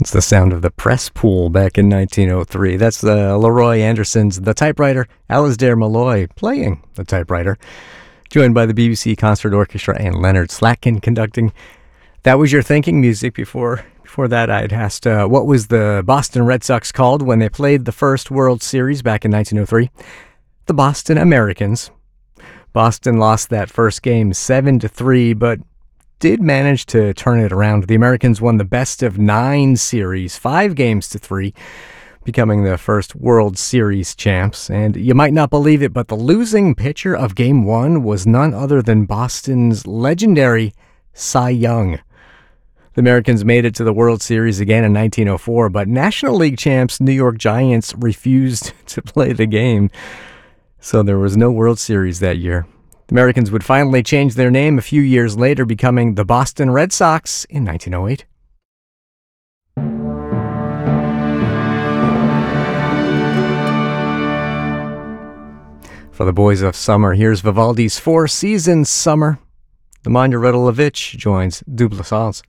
That's the sound of the press pool back in 1903. That's Leroy Anderson's The Typewriter, Alasdair Malloy playing the typewriter, joined by the BBC Concert Orchestra and Leonard Slatkin conducting. That was your thinking music. Before that, I'd asked what was the Boston Red Sox called when they played the first World Series back in 1903? The Boston Americans. Boston lost that first game 7-3, but did manage to turn it around. The Americans won the best-of-9 series, 5-3, becoming the first World Series champs. And you might not believe it, but the losing pitcher of Game 1 was none other than Boston's legendary Cy Young. The Americans made it to the World Series again in 1904, but National League champs New York Giants refused to play the game, so there was no World Series that year. The Americans would finally change their name a few years later, becoming the Boston Red Sox in 1908. For the boys of summer, here's Vivaldi's Four Seasons Summer. The Manja Radolovich joins Dublessans.